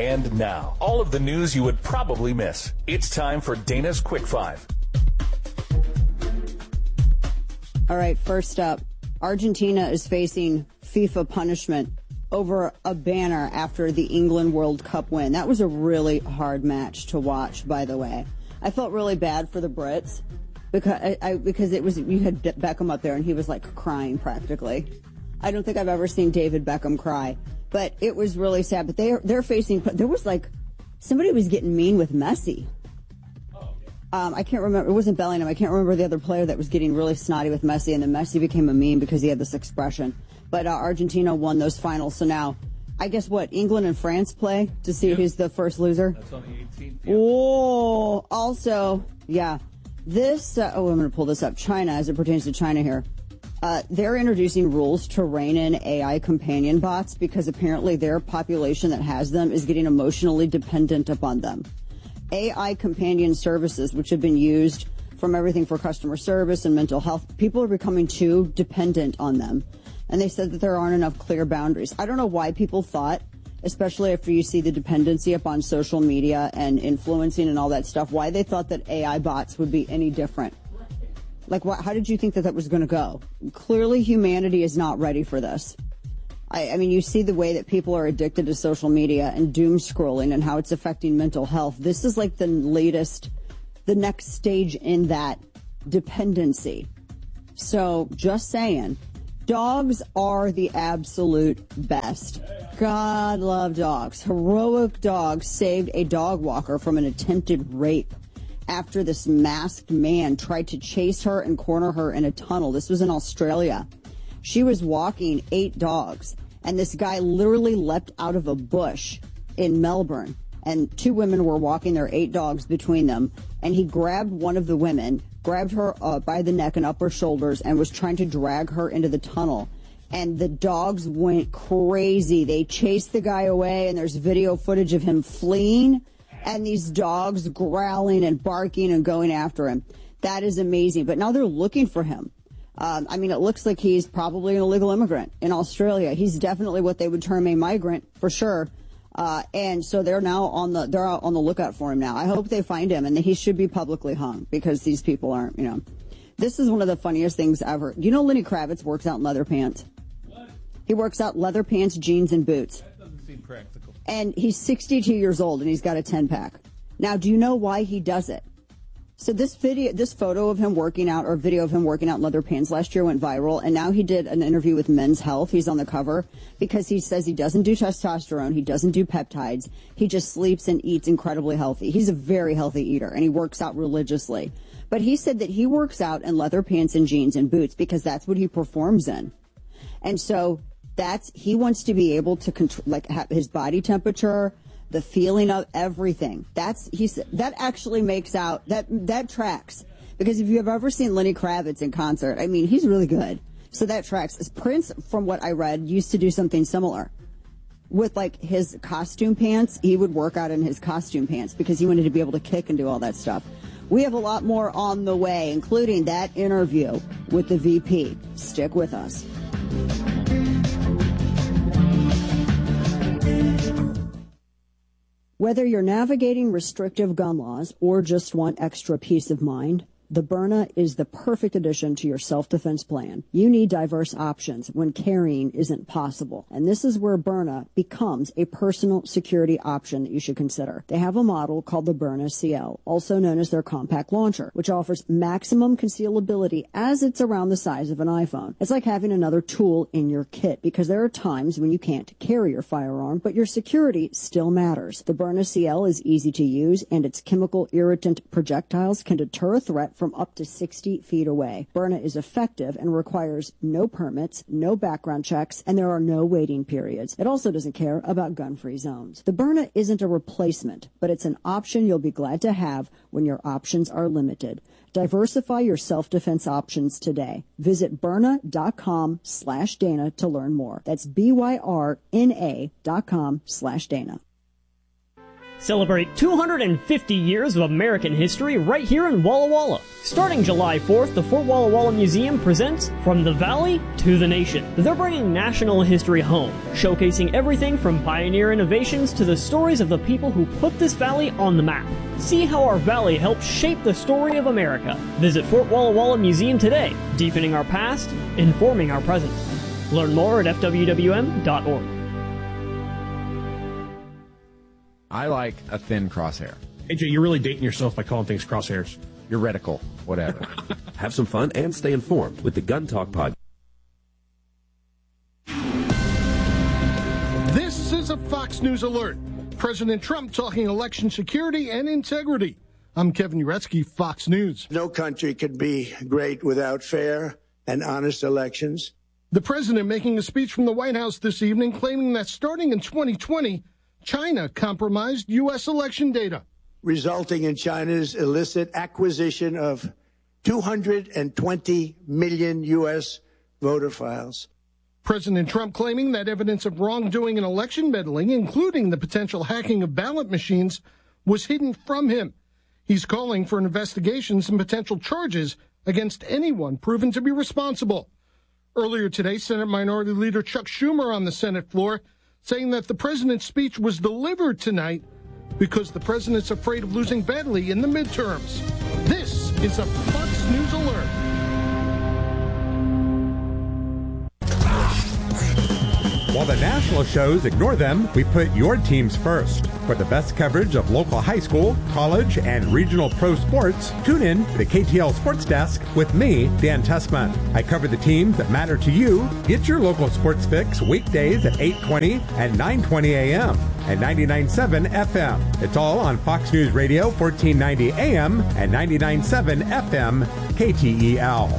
And now, all of the news you would probably miss. It's time for Dana's Quick Five. All right, first up, Argentina is facing FIFA punishment over a banner after the England World Cup win. That was a really hard match to watch, by the way. I felt really bad for the Brits because it was, you had Beckham up there and he was like crying practically. I don't think I've ever seen David Beckham cry, but it was really sad. But they're facing, there was like, somebody was getting mean with Messi. I can't remember, it wasn't Bellingham, I can't remember the other player that was getting really snotty with Messi, and then Messi became a meme because he had this expression. But Argentina won those finals, so now, I guess what, England and France play to see who's the first loser? That's on the 18th. Oh, also, yeah, this, I'm going to pull this up, China, as it pertains to China here. They're introducing rules to rein in AI companion bots because apparently their population that has them is getting emotionally dependent upon them. AI companion services, which have been used from everything for customer service and mental health, people are becoming too dependent on them. And they said that there aren't enough clear boundaries. I don't know why people thought, especially after you see the dependency upon social media and influencing and all that stuff, why they thought that AI bots would be any different. Like, how did you think that was going to go? Clearly, humanity is not ready for this. I mean, you see the way that people are addicted to social media and doom scrolling and how it's affecting mental health. This is like the next stage in that dependency. So, just saying, dogs are the absolute best. God love dogs. Heroic dogs saved a dog walker from an attempted rape after this masked man tried to chase her and corner her in a tunnel. This was in Australia. She was walking 8 dogs, and this guy literally leapt out of a bush in Melbourne, and 2 women were walking their 8 dogs between them, and he grabbed one of the women, grabbed her by the neck and upper shoulders, and was trying to drag her into the tunnel. And the dogs went crazy. They chased the guy away, and there's video footage of him fleeing, and these dogs growling and barking and going after him. That is amazing. But now they're looking for him. I mean, it looks like he's probably an illegal immigrant in Australia. He's definitely what they would term a migrant for sure. And so they're now they're out on the lookout for him now. I hope they find him and that he should be publicly hung because these people aren't, This is one of the funniest things ever. You know Lenny Kravitz works out in leather pants? What? He works out leather pants, jeans, and boots. That doesn't seem practical. And he's 62 years old and he's got a 10-pack. Now, do you know why he does it? So this photo of him working out, or video of him working out in leather pants last year went viral, and now he did an interview with Men's Health. He's on the cover because he says he doesn't do testosterone, he doesn't do peptides, he just sleeps and eats incredibly healthy. He's a very healthy eater, and he works out religiously. But he said that he works out in leather pants and jeans and boots because that's what he performs in. And so he wants to be able to control, have his body temperature, the feeling of everything. That actually makes out, that tracks. Because if you have ever seen Lenny Kravitz in concert, I mean, he's really good. So that tracks. Prince, from what I read, used to do something similar. With his costume pants, he would work out in his costume pants because he wanted to be able to kick and do all that stuff. We have a lot more on the way, including that interview with the VP. Stick with us. Whether you're navigating restrictive gun laws or just want extra peace of mind, the Byrna is the perfect addition to your self-defense plan. You need diverse options when carrying isn't possible. And this is where Byrna becomes a personal security option that you should consider. They have a model called the Byrna CL, also known as their compact launcher, which offers maximum concealability as it's around the size of an iPhone. It's like having another tool in your kit because there are times when you can't carry your firearm, but your security still matters. The Byrna CL is easy to use, and its chemical irritant projectiles can deter a threat from up to 60 feet away. Byrna is effective and requires no permits, no background checks, and there are no waiting periods. It also doesn't care about gun-free zones. The Byrna isn't a replacement, but it's an option you'll be glad to have when your options are limited. Diversify your self-defense options today. Visit Byrna.com/Dana to learn more. That's BYRNA.com/Dana. Celebrate 250 years of American history right here in Walla Walla. Starting July 4th, the Fort Walla Walla Museum presents From the Valley to the Nation. They're bringing national history home, showcasing everything from pioneer innovations to the stories of the people who put this valley on the map. See how our valley helped shape the story of America. Visit Fort Walla Walla Museum today, deepening our past, informing our present. Learn more at fwwm.org. I like a thin crosshair. AJ, you're really dating yourself by calling things crosshairs. You're reticle, whatever. Have some fun and stay informed with the Gun Talk Podcast. This is a Fox News alert. President Trump talking election security and integrity. I'm Kevin Uretsky, Fox News. No country could be great without fair and honest elections. The president making a speech from the White House this evening claiming that starting in 2020, China compromised U.S. election data, resulting in China's illicit acquisition of 220 million U.S. voter files. President Trump claiming that evidence of wrongdoing in election meddling, including the potential hacking of ballot machines, was hidden from him. He's calling for investigations and potential charges against anyone proven to be responsible. Earlier today, Senate Minority Leader Chuck Schumer on the Senate floor saying that the president's speech was delivered tonight because the president's afraid of losing badly in the midterms. This is a Fox News alert. While the national shows ignore them, we put your teams first. For the best coverage of local high school, college, and regional pro sports, tune in to the KTL Sports Desk with me, Dan Tessman. I cover the teams that matter to you. Get your local sports fix weekdays at 8:20 and 9:20 a.m. and 99.7 FM. It's all on Fox News Radio, 1490 AM and 99.7 FM, KTEL.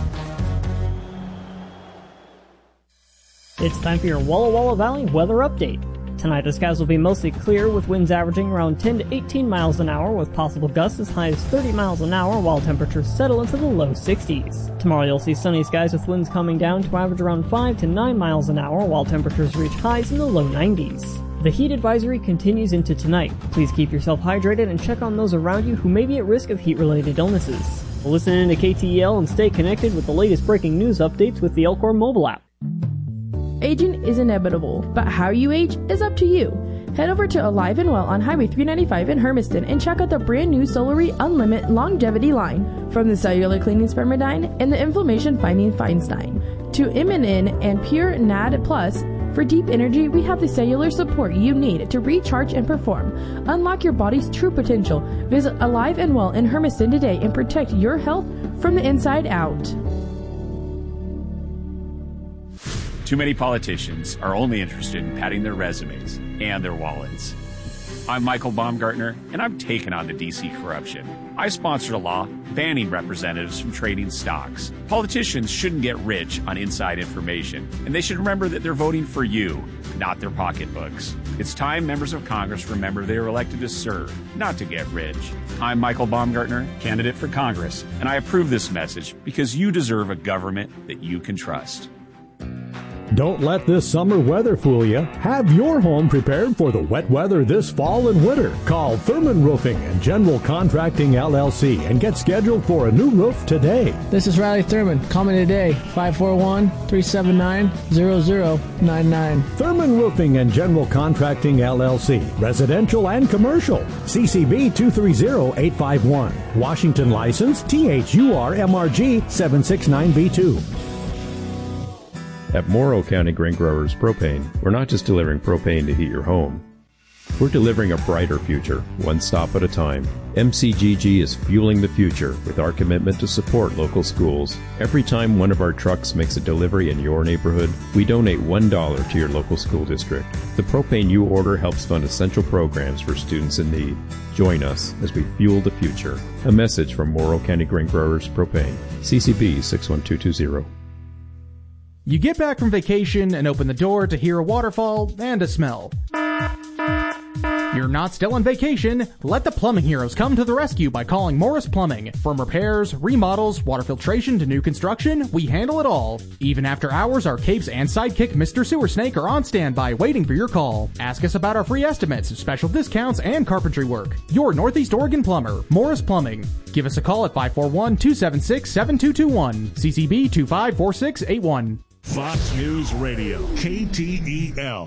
It's time for your Walla Walla Valley weather update. Tonight, the skies will be mostly clear with winds averaging around 10 to 18 miles an hour with possible gusts as high as 30 miles an hour while temperatures settle into the low 60s. Tomorrow, you'll see sunny skies with winds coming down to average around 5 to 9 miles an hour while temperatures reach highs in the low 90s. The heat advisory continues into tonight. Please keep yourself hydrated and check on those around you who may be at risk of heat-related illnesses. Listen in to KTEL and stay connected with the latest breaking news updates with the Elcor mobile app. Aging is inevitable, but how you age is up to you. Head over to Alive and Well on Highway 395 in Hermiston and check out the brand new Solary Unlimit Longevity line. From the cellular cleaning Spermidine and the inflammation fighting Feinstein to Immunin and Pure NAD Plus. For deep energy, we have the cellular support you need to recharge and perform. Unlock your body's true potential. Visit Alive and Well in Hermiston today and protect your health from the inside out. Too many politicians are only interested in padding their resumes and their wallets. I'm Michael Baumgartner, and I'm taking on the D.C. corruption. I sponsored a law banning representatives from trading stocks. Politicians shouldn't get rich on inside information, and they should remember that they're voting for you, not their pocketbooks. It's time members of Congress remember they were elected to serve, not to get rich. I'm Michael Baumgartner, candidate for Congress, and I approve this message because you deserve a government that you can trust. Don't let this summer weather fool you. Have your home prepared for the wet weather this fall and winter. Call Thurman Roofing and General Contracting LLC and get scheduled for a new roof today. This is Riley Thurman. Call me today, 541-379-0099. Thurman Roofing and General Contracting LLC. Residential and commercial. CCB 230851. Washington license THUR-MRG 769B2. At Morrow County Grain Growers Propane, we're not just delivering propane to heat your home. We're delivering a brighter future, one stop at a time. MCGG is fueling the future with our commitment to support local schools. Every time one of our trucks makes a delivery in your neighborhood, we donate $1 to your local school district. The propane you order helps fund essential programs for students in need. Join us as we fuel the future. A message from Morrow County Grain Growers Propane. CCB 61220. You get back from vacation and open the door to hear a waterfall and a smell. You're not still on vacation. Let the plumbing heroes come to the rescue by calling Morris Plumbing. From repairs, remodels, water filtration to new construction, we handle it all. Even after hours, our capes and sidekick Mr. Sewer Snake are on standby waiting for your call. Ask us about our free estimates, special discounts, and carpentry work. Your Northeast Oregon plumber, Morris Plumbing. Give us a call at 541-276-7221. CCB 254681. Fox News Radio, KTEL.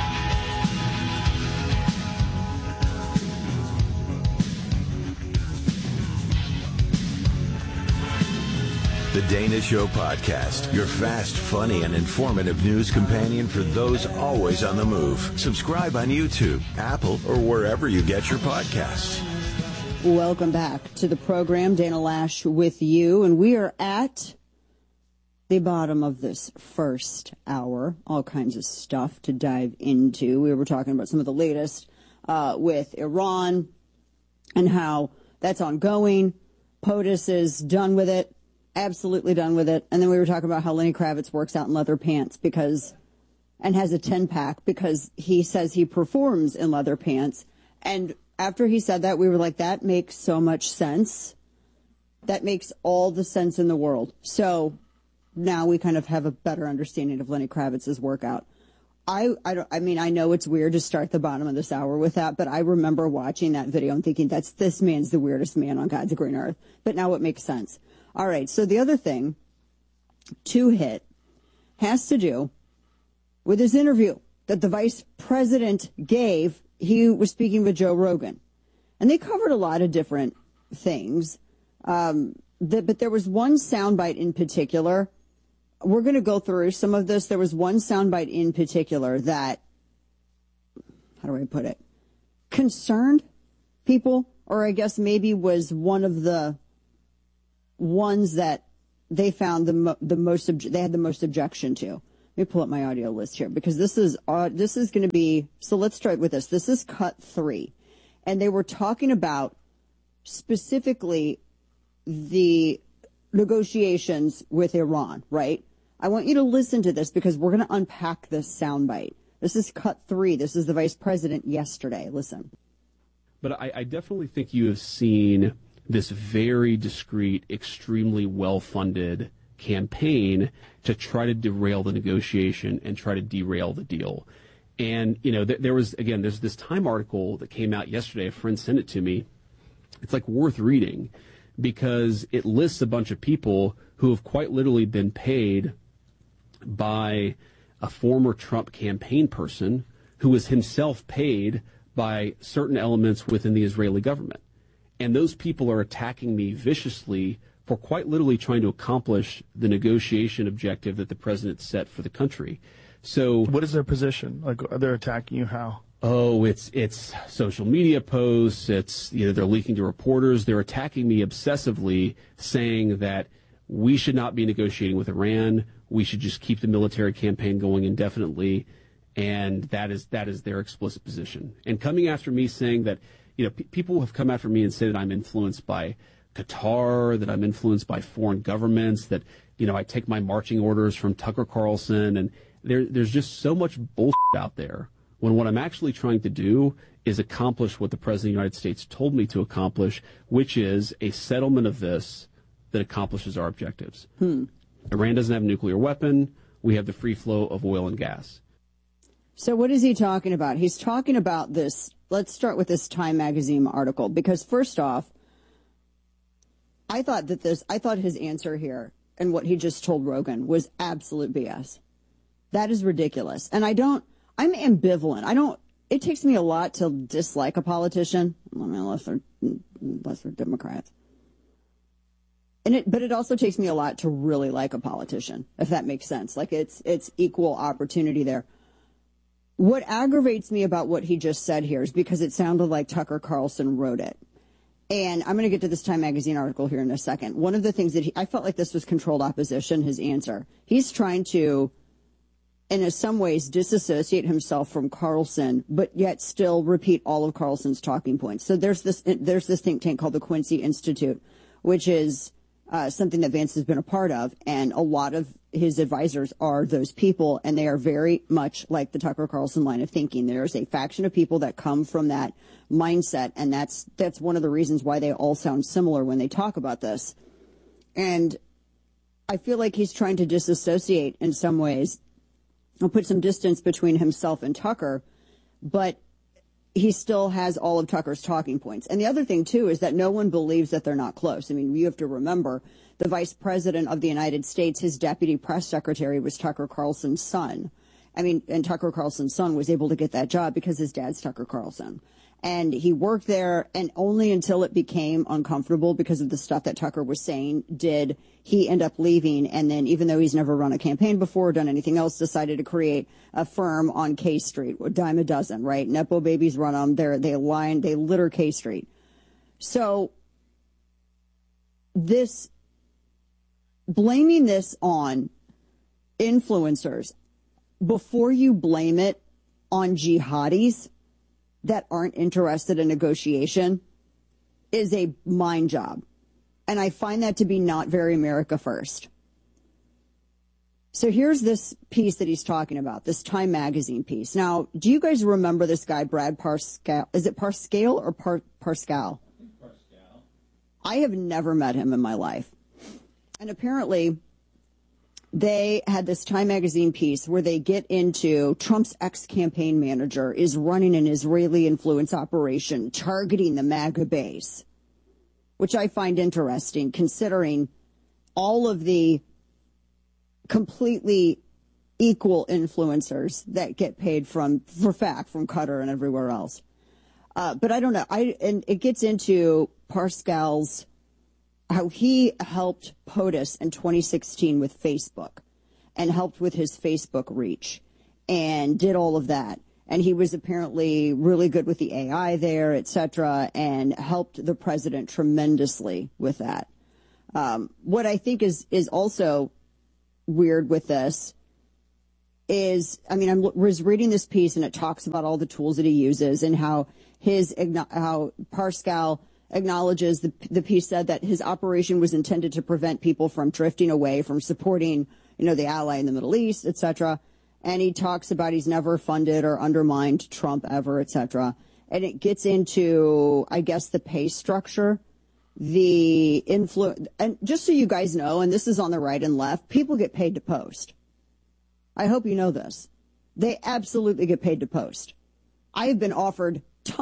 The Dana Show Podcast, your fast, funny, and informative news companion for those always on the move. Subscribe on YouTube, Apple, or wherever you get your podcasts. Welcome back to the program. Dana Lash with you, and we are at the bottom of this first hour. All kinds of stuff to dive into. We were talking about some of the latest with Iran and how that's ongoing. POTUS is done with it. Absolutely done with it. And then we were talking about how Lenny Kravitz works out in leather pants and has a 10-pack because he says he performs in leather pants. And after he said that, we were like, that makes so much sense. That makes all the sense in the world. So now we kind of have a better understanding of Lenny Kravitz's workout. I know it's weird to start the bottom of this hour with that, but I remember watching that video and thinking this man's the weirdest man on God's green earth. But now it makes sense. All right, so the other thing to hit has to do with this interview that the vice president gave. He was speaking with Joe Rogan, and they covered a lot of different things. But there was one soundbite in particular. We're going to go through some of this. There was one soundbite in particular that, how do I put it, concerned people, or I guess maybe was one of the ones that they found the most objection to. Let me pull up my audio list here because this is going to be, so let's start with this. This is cut 3, and they were talking about specifically the negotiations with Iran, right? I want you to listen to this because we're going to unpack this soundbite. This is cut 3. This is the vice president yesterday. Listen. But I definitely think you have seen this very discreet, extremely well-funded campaign to try to derail the negotiation and try to derail the deal. And, there's this Time article that came out yesterday. A friend sent it to me. It's like worth reading because it lists a bunch of people who have quite literally been paid by a former Trump campaign person who was himself paid by certain elements within the Israeli government. And those people are attacking me viciously for quite literally trying to accomplish the negotiation objective that the president set for the country. So what is their position? Like, they're attacking you how? Oh, it's social media posts. It's, they're leaking to reporters. They're attacking me obsessively, saying that we should not be negotiating with Iran. We should just keep the military campaign going indefinitely. And that is their explicit position. And coming after me saying that, people have come after me and said that I'm influenced by Qatar, that I'm influenced by foreign governments, that, I take my marching orders from Tucker Carlson. And there's just so much bullshit out there when what I'm actually trying to do is accomplish what the President of the United States told me to accomplish, which is a settlement of this that accomplishes our objectives. Iran doesn't have a nuclear weapon. We have the free flow of oil and gas. So what is he talking about? He's talking about this. Let's start with this Time magazine article, because first off, I thought his answer here and what he just told Rogan was absolute BS. That is ridiculous. And I'm ambivalent. It takes me a lot to dislike a politician, unless they're Democrats. But it also takes me a lot to really like a politician, if that makes sense. Like it's equal opportunity there. What aggravates me about what he just said here is because it sounded like Tucker Carlson wrote it. And I'm going to get to this Time magazine article here in a second. One of the things that I felt like this was controlled opposition, his answer. He's trying to, in some ways, disassociate himself from Carlson, but yet still repeat all of Carlson's talking points. So there's this think tank called the Quincy Institute, which is something that Vance has been a part of. And a lot of his advisors are those people, and they are very much like the Tucker Carlson line of thinking. There's a faction of people that come from that mindset, and that's one of the reasons why they all sound similar when they talk about this. And I feel like he's trying to disassociate in some ways and put some distance between himself and Tucker, but he still has all of Tucker's talking points. And the other thing, too, is that no one believes that they're not close. I mean, you have to remember the vice president of the United States, his deputy press secretary was Tucker Carlson's son. I mean, and Tucker Carlson's son was able to get that job because his dad's Tucker Carlson. And he worked there, and only until it became uncomfortable because of the stuff that Tucker was saying did he end up leaving. And then, even though he's never run a campaign before or done anything else, decided to create a firm on K Street, a dime a dozen, right? Nepo babies run them. They litter K Street. So blaming this on influencers before you blame it on jihadis that aren't interested in negotiation is a mind job. And I find that to be not very America first. So here's this piece that he's talking about, this Time Magazine piece. Now, do you guys remember this guy, Brad Parscale? Is it Parscale or Parscale? Parscale. I have never met him in my life. And apparently they had this Time Magazine piece where they get into Trump's ex-campaign manager is running an Israeli influence operation targeting the MAGA base, which I find interesting considering all of the completely equal influencers that get paid for Qatar and everywhere else. But I don't know. And it gets into Parscale's how he helped POTUS in 2016 with Facebook and helped with his Facebook reach and did all of that. And he was apparently really good with the AI there, et cetera, and helped the president tremendously with that. What I think is also weird with this is, I mean, I was reading this piece and it talks about all the tools that he uses and how Parscale acknowledges the piece said that his operation was intended to prevent people from drifting away from supporting, the ally in the Middle East, et cetera. And he talks about he's never funded or undermined Trump ever, et cetera. And it gets into, I guess, the pay structure, the influence. And just so you guys know, and this is on the right and left, people get paid to post. I hope you know this. They absolutely get paid to post. I've been offered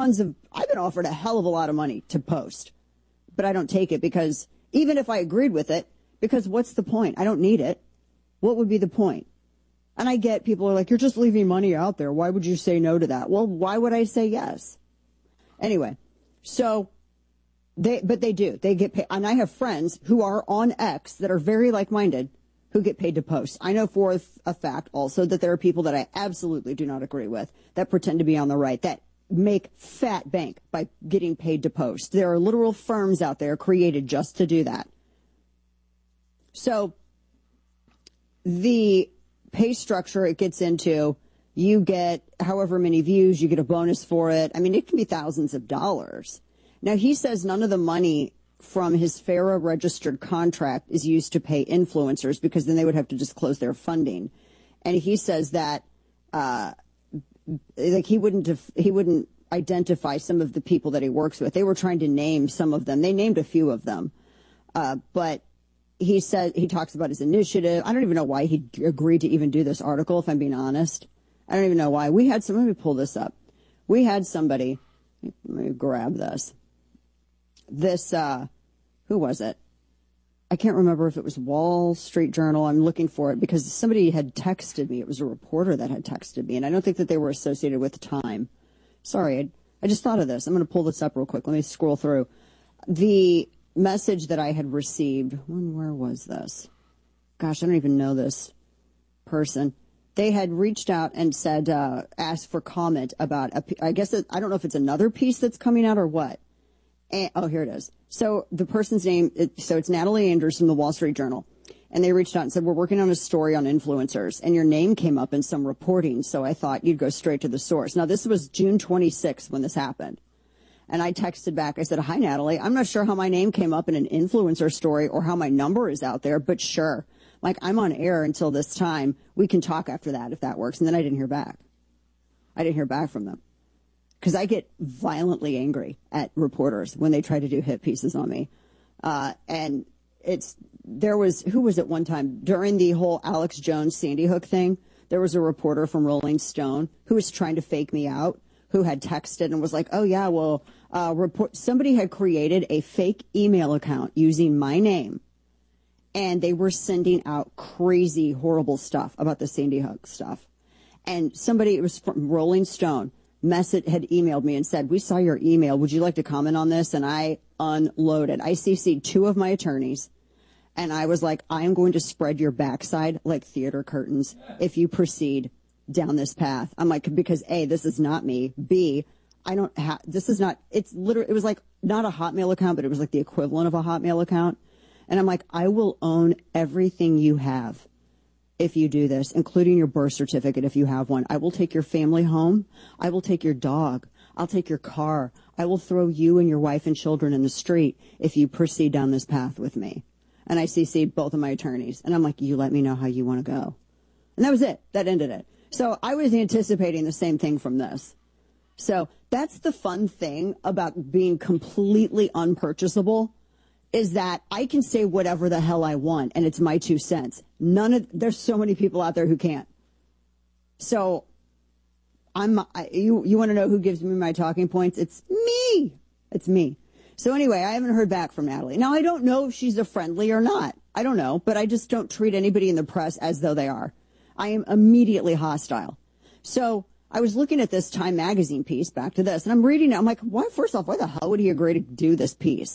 a hell of a lot of money to post, but I don't take it because even if I agreed with it, because what's the point? I don't need it. What would be the point? And I get people are like, you're just leaving money out there. Why would you say no to that? Well, why would I say yes? Anyway, so they do. They get paid. And I have friends who are on X that are very like-minded who get paid to post. I know for a fact also that there are people that I absolutely do not agree with that pretend to be on the right, that make fat bank by getting paid to post. There are literal firms out there created just to do that. So the pay structure it gets into, you get however many views, you get a bonus for it. I mean, it can be thousands of dollars. Now, he says none of the money from his FARA registered contract is used to pay influencers because then they would have to disclose their funding. And he says that he wouldn't identify some of the people that he works with. They were trying to name some of them. They named a few of them. But he said he talks about his initiative. I don't even know why he agreed to even do this article, if I'm being honest. I don't even know why. Let me pull this up. We had somebody, let me grab this. Who was it? I can't remember if it was Wall Street Journal. I'm looking for it because somebody had texted me. It was a reporter that had texted me, and I don't think that they were associated with Time. Sorry, I just thought of this. I'm going to pull this up real quick. Let me scroll through. The message that I had received, where was this? Gosh, I don't even know this person. They had reached out and said, asked for comment about, I don't know if it's another piece that's coming out or what. And, here it is. So the person's name, it's Natalie Andrews from the Wall Street Journal. And they reached out and said, we're working on a story on influencers. And your name came up in some reporting, so I thought you'd go straight to the source. Now, this was June 26th when this happened. And I texted back. I said, hi, Natalie. I'm not sure how my name came up in an influencer story or how my number is out there, but sure. Like, I'm on air until this time. We can talk after that if that works. And then I didn't hear back. I didn't hear back from them. Because I get violently angry at reporters when they try to do hit pieces on me. And who was it one time during the whole Alex Jones Sandy Hook thing? There was a reporter from Rolling Stone who was trying to fake me out, who had texted and was like, oh yeah, well, somebody had created a fake email account using my name. And they were sending out crazy, horrible stuff about the Sandy Hook stuff. And somebody, it was from Rolling Stone, had emailed me and said, we saw your email. Would you like to comment on this? And I unloaded. I CC'd 2 of my attorneys. And I was like, I am going to spread your backside like theater curtains if you proceed down this path. I'm like, because A, this is not me. B, it was like not a Hotmail account, but it was like the equivalent of a Hotmail account. And I'm like, I will own everything you have if you do this, including your birth certificate if you have one. I will take your family home. I will take your dog. I'll take your car. I will throw you and your wife and children in the street if you proceed down this path with me. And I CC'd both of my attorneys. And I'm like, you let me know how you want to go. And that was it. That ended it. So I was anticipating the same thing from this. So that's the fun thing about being completely unpurchasable, is that I can say whatever the hell I want, and it's my 2 cents. There's so many people out there who can't. So you want to know who gives me my talking points? It's me. It's me. So anyway, I haven't heard back from Natalie. Now, I don't know if she's a friendly or not. I don't know, but I just don't treat anybody in the press as though they are. I am immediately hostile. So I was looking at this Time magazine piece, back to this, and I'm reading it. I'm like, first off, why the hell would he agree to do this piece?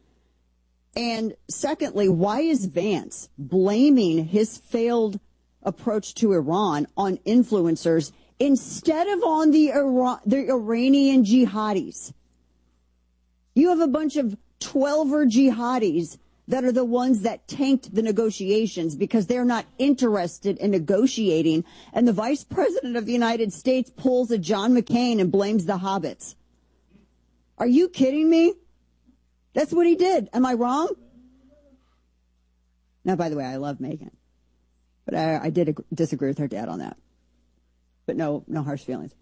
And secondly, why is Vance blaming his failed approach to Iran on influencers instead of on the Iranian jihadis? You have a bunch of 12er jihadis that are the ones that tanked the negotiations because they're not interested in negotiating. And the vice president of the United States pulls a John McCain and blames the hobbits. Are you kidding me? That's what he did. Am I wrong? Now, by the way, I love Meghan. But I did disagree with her dad on that. But no harsh feelings.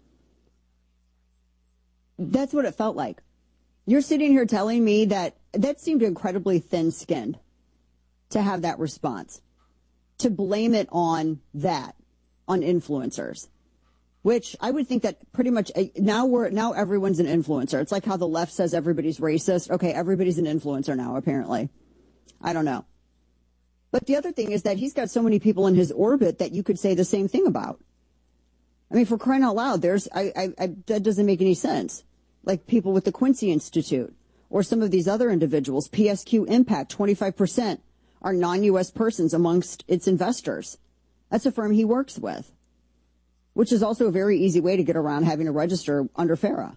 That's what it felt like. You're sitting here telling me that seemed incredibly thin-skinned to have that response, to blame it on influencers, which I would think that pretty much now everyone's an influencer. It's like how the left says everybody's racist. Okay, everybody's an influencer now, apparently. I don't know. But the other thing is that he's got so many people in his orbit that you could say the same thing about. I mean, for crying out loud, that doesn't make any sense. Like people with the Quincy Institute or some of these other individuals, PSQ Impact, 25% are non-U.S. persons amongst its investors. That's a firm he works with, which is also a very easy way to get around having to register under FARA.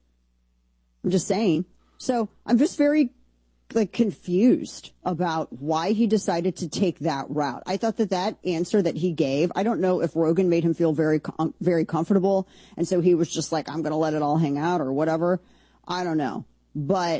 I'm just saying. So I'm just very confused about why he decided to take that route. I thought that answer that he gave, I don't know if Rogan made him feel very, very comfortable. And so he was just like, I'm going to let it all hang out or whatever. I don't know. But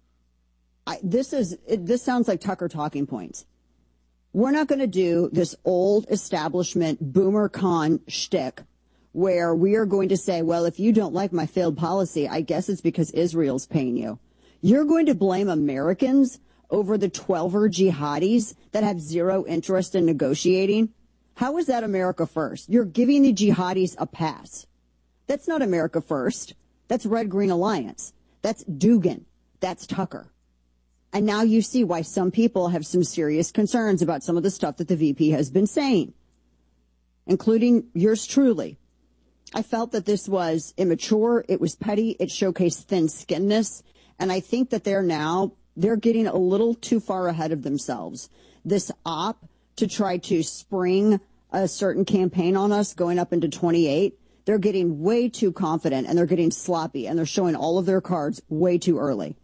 this sounds like Tucker talking points. We're not going to do this old establishment boomer con shtick where we are going to say, well, if you don't like my failed policy, I guess it's because Israel's paying you. You're going to blame Americans over the 12er jihadis that have zero interest in negotiating? How is that America first? You're giving the jihadis a pass. That's not America first. That's Red Green Alliance. That's Dugan. That's Tucker. And now you see why some people have some serious concerns about some of the stuff that the VP has been saying, including yours truly. I felt that this was immature. It was petty. It showcased thin-skinnedness. And I think that they're getting a little too far ahead of themselves. This op to try to spring a certain campaign on us going up into 28, they're getting way too confident and they're getting sloppy and they're showing all of their cards way too early.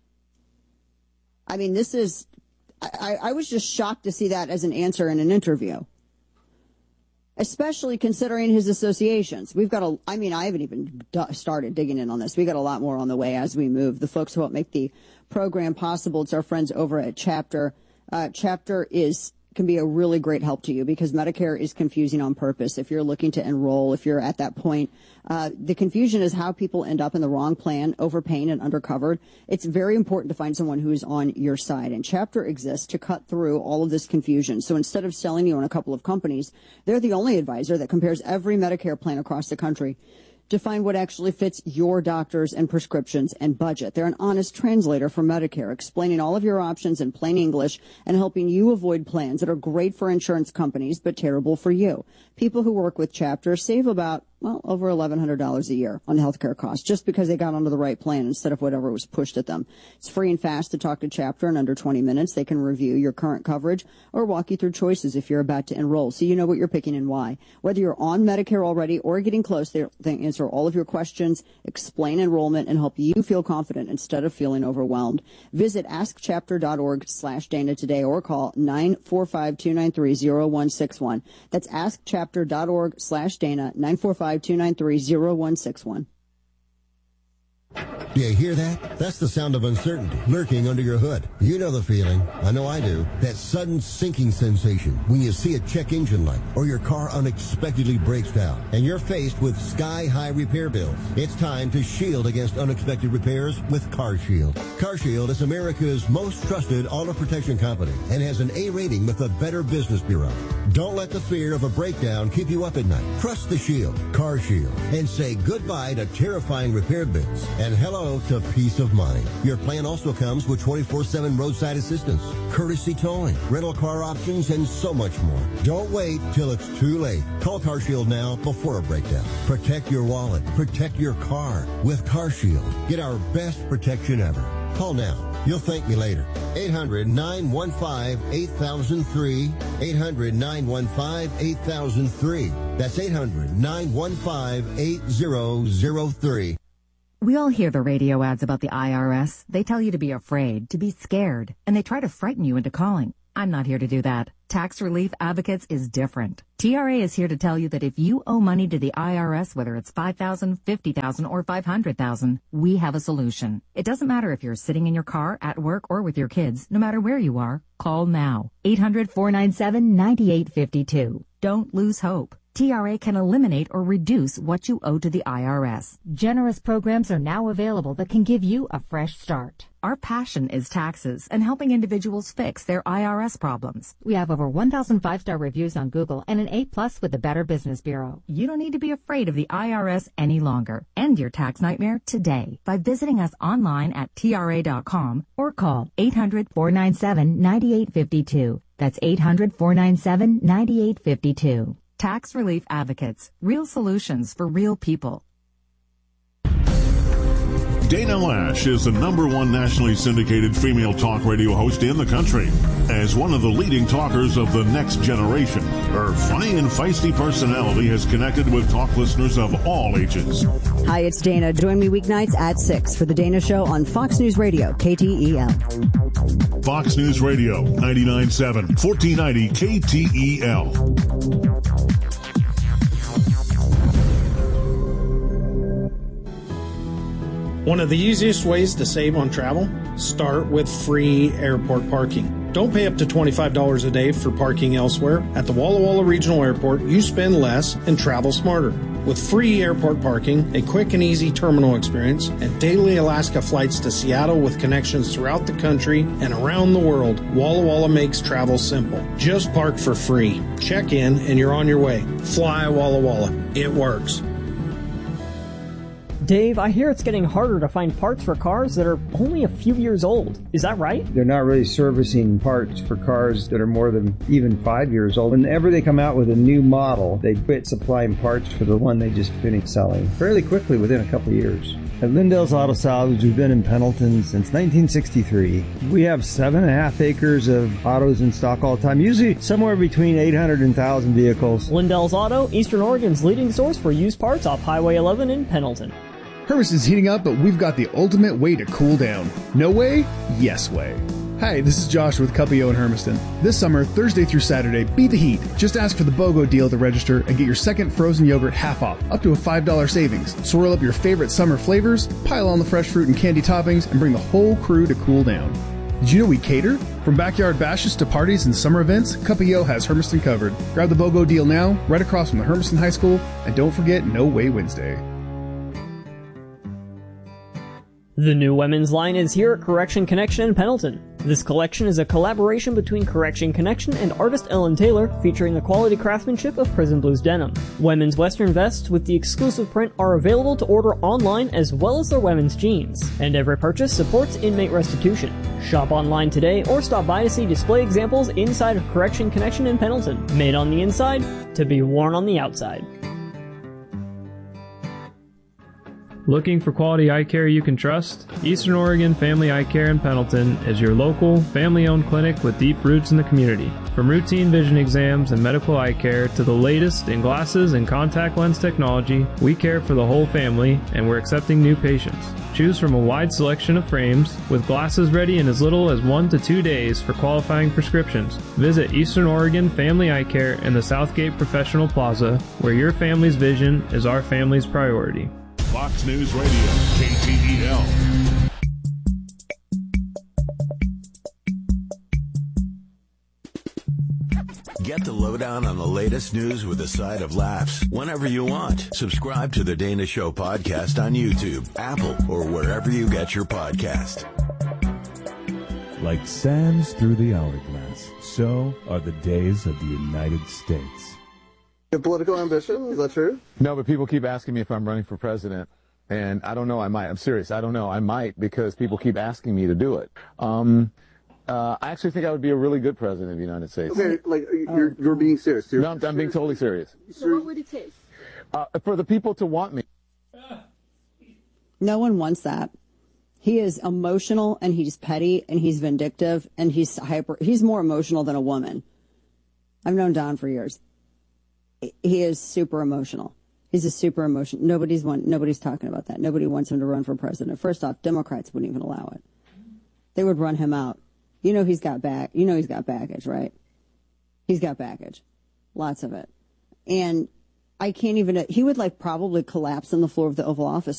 I mean, I was just shocked to see that as an answer in an interview, especially considering his associations. I haven't even started digging in on this. We got a lot more on the way as we move. The folks who help make the program possible, it's our friends over at Chapter. Chapter is can be a really great help to you because Medicare is confusing on purpose. If you're looking to enroll, if you're at that point, the confusion is how people end up in the wrong plan, overpaying and undercovered. It's very important to find someone who is on your side. And Chapter exists to cut through all of this confusion. So instead of selling you on a couple of companies, they're the only advisor that compares every Medicare plan across the country to find what actually fits your doctors and prescriptions and budget. They're an honest translator for Medicare, explaining all of your options in plain English and helping you avoid plans that are great for insurance companies but terrible for you. People who work with Chapter save about, over $1,100 a year on healthcare costs just because they got onto the right plan instead of whatever was pushed at them. It's free and fast to talk to Chapter in under 20 minutes. They can review your current coverage or walk you through choices if you're about to enroll so you know what you're picking and why. Whether you're on Medicare already or getting close, they answer all of your questions, explain enrollment, and help you feel confident instead of feeling overwhelmed. Visit askchapter.org/Dana today or call 945-293-0161. That's askchapter.org/Dana, 945-293-0161. Do you hear that? That's the sound of uncertainty lurking under your hood. You know the feeling. I know I do. That sudden sinking sensation when you see a check engine light or your car unexpectedly breaks down and you're faced with sky-high repair bills. It's time to shield against unexpected repairs with CarShield. CarShield is America's most trusted auto protection company and has an A rating with the Better Business Bureau. Don't let the fear of a breakdown keep you up at night. Trust the Shield, CarShield, and say goodbye to terrifying repair bills and hello to peace of mind. Your plan also comes with 24/7 roadside assistance, courtesy towing, rental car options, and so much more. Don't wait till it's too late. Call CarShield now before a breakdown. Protect your wallet. Protect your car with CarShield. Get our best protection ever. Call now. You'll thank me later. 800-915-8003. 800-915-8003. That's 800-915-8003. We all hear the radio ads about the IRS. They tell you to be afraid, to be scared, and they try to frighten you into calling. I'm not here to do that. Tax Relief Advocates is different. TRA is here to tell you that if you owe money to the IRS, whether it's $5,000, $50,000, or $500,000, we have a solution. It doesn't matter if you're sitting in your car, at work, or with your kids. No matter where you are, call now. 800-497-9852. Don't lose hope. TRA can eliminate or reduce what you owe to the IRS. Generous programs are now available that can give you a fresh start. Our passion is taxes and helping individuals fix their IRS problems. We have over 1,000 5-star reviews on Google and an A+ with the Better Business Bureau. You don't need to be afraid of the IRS any longer. End your tax nightmare today by visiting us online at TRA.com or call 800-497-9852. That's 800-497-9852. Tax Relief Advocates. Real solutions for real people. Dana Lash is the #1 nationally syndicated female talk radio host in the country. As one of the leading talkers of the next generation, her funny and feisty personality has connected with talk listeners of all ages. Hi, it's Dana. Join me weeknights at 6 for The Dana Show on Fox News Radio, KTEL. Fox News Radio, 99.7, 1490 KTEL. One of the easiest ways to save on travel? Start with free airport parking. Don't pay up to $25 a day for parking elsewhere. At the Walla Walla Regional Airport, you spend less and travel smarter. With free airport parking, a quick and easy terminal experience, and daily Alaska flights to Seattle with connections throughout the country and around the world, Walla Walla makes travel simple. Just park for free. Check in and you're on your way. Fly Walla Walla. It works. Dave, I hear it's getting harder to find parts for cars that are only a few years old. Is that right? They're not really servicing parts for cars that are more than even 5 years old. Whenever they come out with a new model, they quit supplying parts for the one they just finished selling fairly quickly within a couple of years. At Lindell's Auto Salvage, we've been in Pendleton since 1963. We have 7.5 acres of autos in stock all the time, usually somewhere between 800 and 1,000 vehicles. Lindell's Auto, Eastern Oregon's leading source for used parts off Highway 11 in Pendleton. Hermiston's heating up, but we've got the ultimate way to cool down. No way? Yes way. Hi, this is Josh with Cuppio in Hermiston. This summer, Thursday through Saturday, beat the heat. Just ask for the BOGO deal at the register and get your second frozen yogurt half off, up to a $5 savings. Swirl up your favorite summer flavors, pile on the fresh fruit and candy toppings, and bring the whole crew to cool down. Did you know we cater? From backyard bashes to parties and summer events, Cup-E-O has Hermiston covered. Grab the BOGO deal now, right across from the Hermiston High School, and don't forget No Way Wednesday. The new women's line is here at Correction Connection in Pendleton. This collection is a collaboration between Correction Connection and artist Ellen Taylor, featuring the quality craftsmanship of Prison Blues denim. Women's western vests with the exclusive print are available to order online, as well as their women's jeans. And every purchase supports inmate restitution. Shop online today or stop by to see display examples inside of Correction Connection in Pendleton. Made on the inside to be worn on the outside. Looking for quality eye care you can trust? Eastern Oregon Family Eye Care in Pendleton is your local, family-owned clinic with deep roots in the community. From routine vision exams and medical eye care to the latest in glasses and contact lens technology, we care for the whole family, and we're accepting new patients. Choose from a wide selection of frames, with glasses ready in as little as 1 to 2 days for qualifying prescriptions. Visit Eastern Oregon Family Eye Care in the Southgate Professional Plaza, where your family's vision is our family's priority. Fox News Radio, KTEL. Get the lowdown on the latest news with a side of laughs whenever you want. Subscribe to the Dana Show podcast on YouTube, Apple, or wherever you get your podcast. Like sands through the hourglass, so are the days of the United States. You have political ambition? Is that true? No, but people keep asking me if I'm running for president, and I don't know. I might. I'm serious. I don't know. I might, because people keep asking me to do it. I actually think I would be a really good president of the United States. Okay, like you're being serious. No, I'm being totally serious. So what would it take? For the people to want me. No one wants that. He is emotional, and he's petty, and he's vindictive, and he's hyper. He's more emotional than a woman. I've known Don for years. He is super emotional. He's a super emotional. Nobody's talking about that. Nobody wants him to run for president. First off, Democrats wouldn't even allow it. They would run him out. You know he's got baggage, right? He's got baggage. Lots of it. And I can't even, he would probably collapse on the floor of the Oval Office